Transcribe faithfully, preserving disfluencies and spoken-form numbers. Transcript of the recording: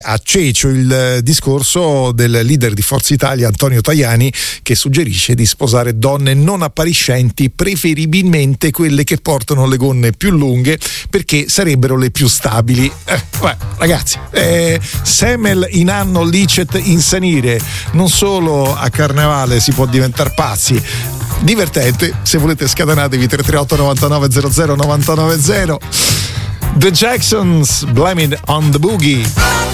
A cecio il discorso del leader di Forza Italia Antonio Tajani, che suggerisce di sposare donne non appariscenti, preferibilmente quelle che portano le gonne più lunghe, perché sarebbero le più stabili. Eh, beh, ragazzi, eh, semel in anno licet insanire, non solo a carnevale si può diventare pazzi. Divertente, se volete scatanatevi tre tre otto novantanove zero zero novantanove zero. The Jacksons, Blame It on the Boogie.